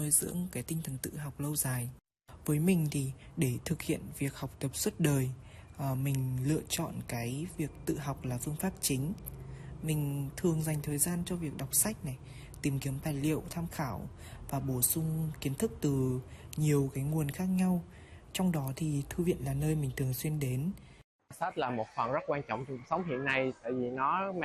nuôi dưỡng cái tinh thần tự học lâu dài. Với mình thì để thực hiện việc học tập suốt đời, mình lựa chọn cái việc tự học là phương pháp chính. Mình thường dành thời gian cho việc đọc sách này, tìm kiếm tài liệu tham khảo và bổ sung kiến thức từ nhiều cái nguồn khác nhau. Trong đó thì thư viện là nơi mình thường xuyên đến. Sách là một phần rất quan trọng trong cuộc sống hiện nay, tại vì nó